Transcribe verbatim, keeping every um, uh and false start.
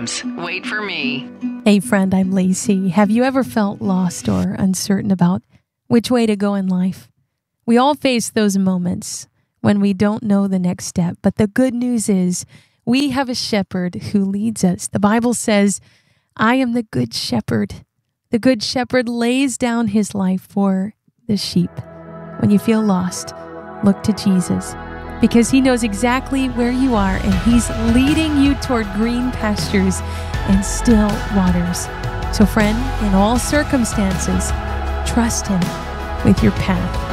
times. Wait for me. Hey friend, I'm Lacey. Have you ever felt lost or uncertain about which way to go in life? We all face those moments when we don't know the next step, but the good news is we have a shepherd who leads us. The Bible says, I am the good shepherd. The good shepherd lays down his life for the sheep. When you feel lost, look to Jesus because he knows exactly where you are and he's leading you toward green pastures and still waters. So friend, in all circumstances, trust him with your path.